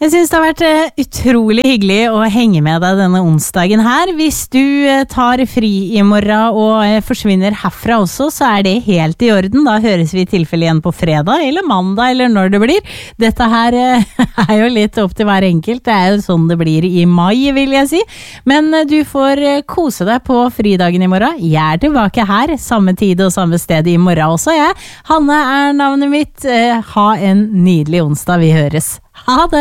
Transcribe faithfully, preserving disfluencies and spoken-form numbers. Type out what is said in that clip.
Jeg synes det har vært uh, utrolig hyggelig å henge med deg denne onsdagen her. Hvis du uh, tar fri i morgen og uh, forsvinner herfra også, så er det helt i orden. Da høres vi i tilfelle igjen på fredag eller mandag eller når det blir. Dette her uh, er jo litt opp til hver enkelt. Det er jo sånn det blir i mai, vil jeg si. Men uh, du får uh, kose deg på fridagen i morgen. Jeg er tilbake her, samme tid og samme sted i morgen også, jeg. Hanne er navnet mitt. Uh, ha en nydelig onsdag. Vi høres. Ha det!